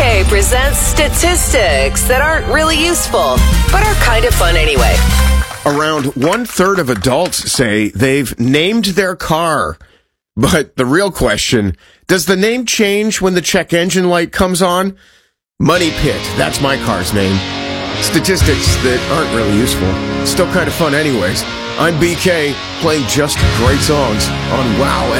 BK presents statistics that aren't really useful, but are kind of fun anyway. Around 1/3 of adults say they've named their car. But the real question, does the name change when the check engine light comes on? Money Pit, that's my car's name. Statistics that aren't really useful. Still kind of fun anyways. I'm BK, playing just great songs on WOW